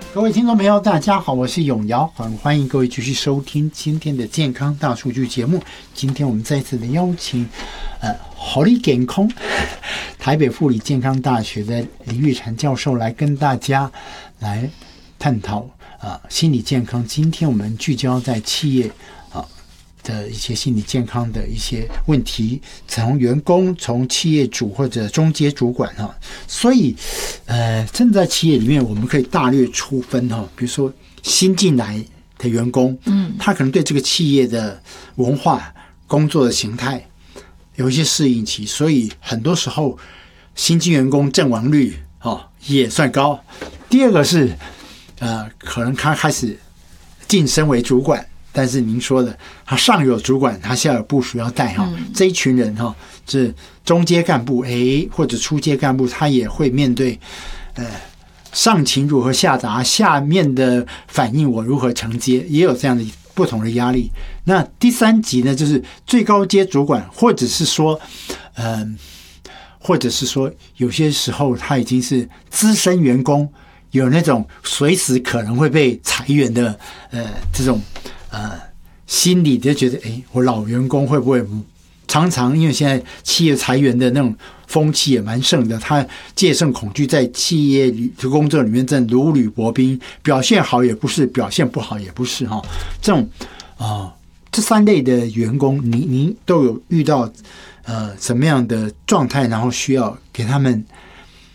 各位听众朋友，大家好，我是永尧，很欢迎各位继续收听今天的健康大数据节目。今天我们再次的邀请，好利健康台北妇理健康大学的李玉婵教授来跟大家来探讨心理健康。今天我们聚焦在企业的一些心理健康的一些问题，从员工、从企业主或者中阶主管所以真的在企业里面，我们可以大略出分比如说新进来的员工，他可能对这个企业的文化、工作的形态有一些适应期，所以很多时候新进员工阵亡率也算高。第二个是可能他开始晋升为主管。但是您说的，他上有主管，他下有部属要带这一群人是中阶干部或者初阶干部，他也会面对上情如何下达，下面的反应我如何承接，也有这样的不同的压力。那第三级呢，就是最高阶主管，或者是说有些时候他已经是资深员工，有那种随时可能会被裁员的这种心里就觉得我老员工会不会常常因为现在企业裁员的那种风气也蛮盛的，他戒慎恐惧在企业里的工作里面正如履薄冰，表现好也不是，表现不好也不是这种这三类的员工，您都有遇到什么样的状态，然后需要给他们